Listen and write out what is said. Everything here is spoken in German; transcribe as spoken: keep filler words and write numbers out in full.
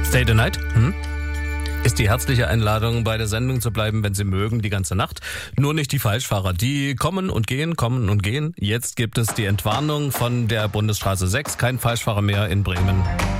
Stay the Night? Hm? Ist die herzliche Einladung, bei der Sendung zu bleiben, wenn Sie mögen, die ganze Nacht. Nur nicht die Falschfahrer. Die kommen und gehen, kommen und gehen. Jetzt gibt es die Entwarnung von der Bundesstraße sechs. Kein Falschfahrer mehr in Bremen.